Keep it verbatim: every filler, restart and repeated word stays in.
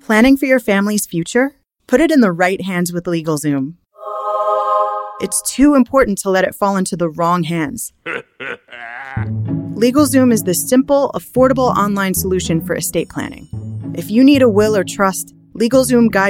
Planning for your family's future? Put it in the right hands with LegalZoom. It's too important to let it fall into the wrong hands. LegalZoom is the simple, affordable online solution for estate planning. If you need a will or trust, LegalZoom guides